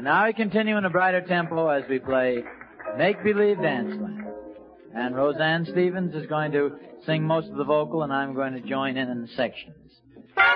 Now we continue in a brighter tempo as we play Make Believe Danceland. And Roseanne Stevens is going to sing most of the vocal, and I'm going to join in the sections.